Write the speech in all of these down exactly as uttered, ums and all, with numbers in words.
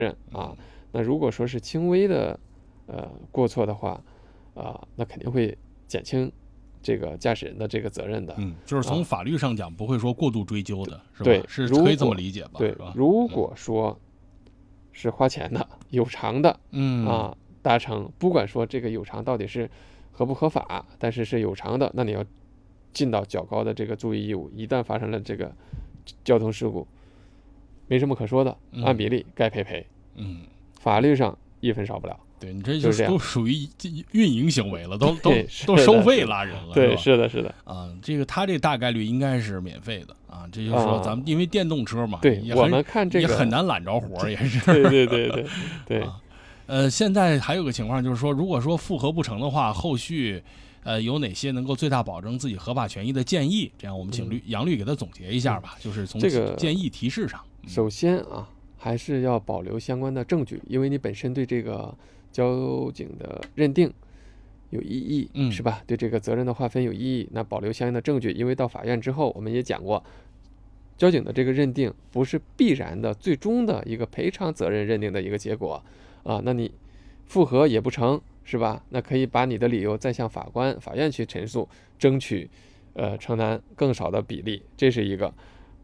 任啊。那如果说是轻微的呃过错的话，啊，那肯定会减轻这个驾驶人的这个责任的。 嗯，就是从法律上讲，不会说过度追究的，是吧？ 对， 是可以这么理解吧？ 对，如果说是花钱的、有偿的， 嗯啊，达成，不管说这个有偿到底是合不合法，但是是有偿的，那你要尽到较高的这个注意义务。一旦发生了这个交通事故，没什么可说的，按比例该赔赔。 嗯， 法律上一分少不了。 对，你这就都属于运营行为了，都都都收收费拉人了。 对，是的，是的。 啊，这个他这大概率应该是免费的啊。这就是说，咱们因为电动车嘛， 对，我们看这个也很难揽着活，也是。 对对对对对。 啊，呃，现在还有个情况就是说，如果说复核不成的话，后续呃有哪些能够最大保证自己合法权益的建议？这样我们请律杨律给他总结一下吧，就是从这个建议提示上。 首先啊，还是要保留相关的证据，因为你本身对这个交警的认定有异议， 嗯， 是吧？对这个责任的划分有异议，那保留相应的证据，因为到法院之后，我们也讲过，交警的这个认定不是必然的最终的一个赔偿责任认定的一个结果啊。那你复核也不成，是吧？那可以把你的理由再向法官、法院去陈述，争取呃承担更少的比例，这是一个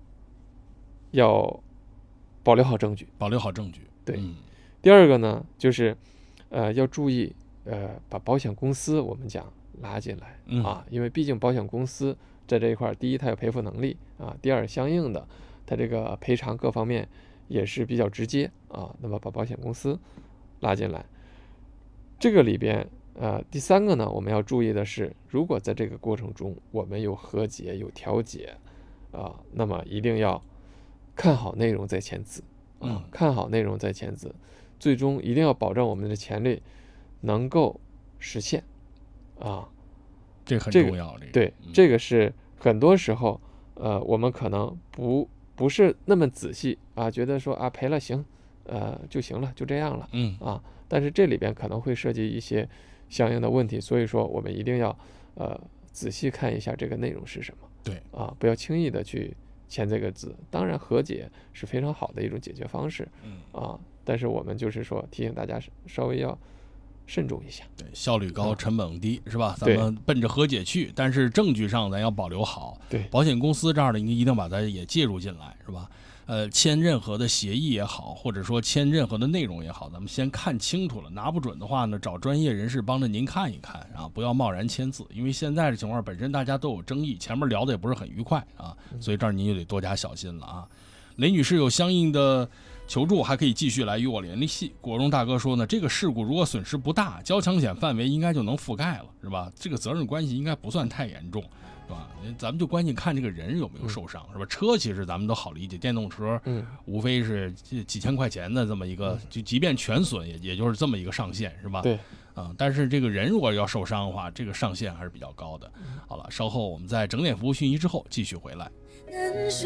要保留好证据， 保留好证据。 对， 嗯、 第二个呢，就是呃要注意呃把保险公司我们讲拉进来、 嗯、 啊，因为毕竟保险公司在这一块，第一它有赔付能力啊，第二相应的它这个赔偿各方面也是比较直接啊，那么把保险公司拉进来，这个里边呃第三个呢，我们要注意的是，如果在这个过程中我们有和解有调解啊，那么一定要看好内容再签字啊， 嗯、 看好内容再签字，最终一定要保证我们的权利能够实现啊， 这很重要。这个、 对、 嗯， 这个是很多时候呃我们可能不不是那么仔细啊，觉得说啊赔了行呃就行了，就这样了， 嗯啊，但是这里边可能会涉及一些相应的问题，所以说我们一定要呃仔细看一下这个内容是什么。 对啊，不要轻易的去签这个字。当然，和解是非常好的一种解决方式， 嗯啊，但是我们就是说提醒大家稍微要慎重一下。 对，效率高，成本低，是吧？咱们奔着和解去，但是证据上咱要保留好。 对， 保险公司这儿的，你一定把它也介入进来，是吧？呃，签任何的协议也好，或者说签任何的内容也好，咱们先看清楚了，拿不准的话呢，找专业人士帮着您看一看啊，不要贸然签字，因为现在的情况本身大家都有争议，前面聊的也不是很愉快啊，所以这儿您就得多加小心了啊。雷女士有相应的求助，还可以继续来与我联系。果荣大哥说呢，这个事故如果损失不大，交强险范围应该就能覆盖了，是吧？这个责任关系应该不算太严重。是吧？咱们就关键看这个人有没有受伤，是吧？车其实咱们都好理解，电动车， 嗯， 无非是几千块钱的这么一个，就即便全损也也就是这么一个上限，是吧？ 对， 啊、嗯，但是这个人如果要受伤的话，这个上限还是比较高的。好了，稍后我们在整点服务讯息之后继续回来。